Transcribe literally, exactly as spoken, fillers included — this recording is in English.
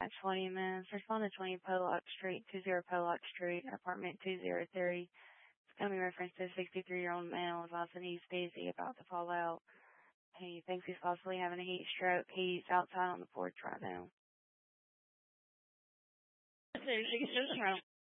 at twenty minutes. Respond to twenty Pollock Street, two zero Pollock Street, apartment two zero three. It's going to be referenced to a sixty-three-year-old male advising he's dizzy, about to fall out. He thinks he's possibly having a heat stroke. He's outside on the porch right now. So she gets his